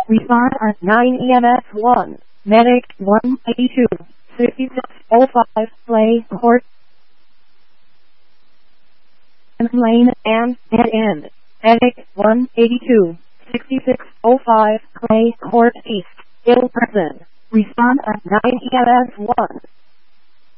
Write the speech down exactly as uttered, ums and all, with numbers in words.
Respond at nine E M S one. Medic one eighty-two, sixty-six oh five, Clay Court. Lane and dead end. Medic one eighty-two, sixty-six oh five, Clay Court East. Ill person. Respond at nine E M S one.